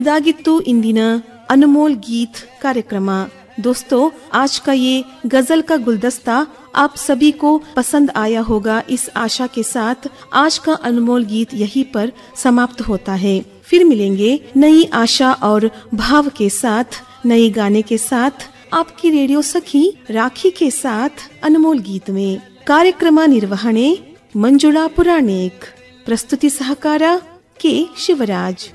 ಇದಾಗಿತ್ತು ಇಂದಿನ अनमोल गीत कार्यक्रम। दोस्तों, आज का ये गजल का गुलदस्ता आप सभी को पसंद आया होगा। इस आशा के साथ आज का अनमोल गीत यहीं पर समाप्त होता है। फिर मिलेंगे नई आशा और भाव के साथ, नए गाने के साथ, आपकी रेडियो सखी राखी के साथ अनमोल गीत में। ಕಾರ್ಯಕ್ರಮ ನಿರ್ವಹಣೆ ಮಂಜುಳಾ ಪುರಾಣಿಕ್, ಪ್ರಸ್ತುತಿ ಸಹಕಾರ ಕೆ ಶಿವರಾಜ್।